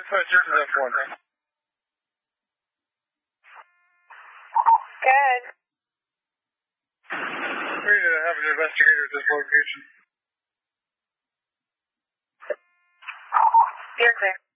dispatcher to that one. Good. We need to have an investigator at this location. You're clear.